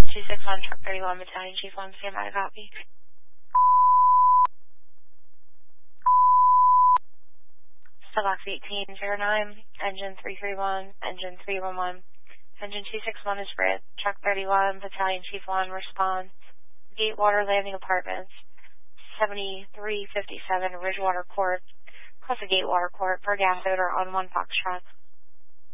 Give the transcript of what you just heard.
261, Truck 31, Battalion Chief 1, stand by to copy. Stockbox 1809, Engine 331, Engine 311. Engine 261 is Brit. Truck 31, Battalion Chief 1, response. Gatewater Landing Apartments, 7357 Ridgewater Court, plus a Gatewater Court for gas odor on 1 Foxtrot.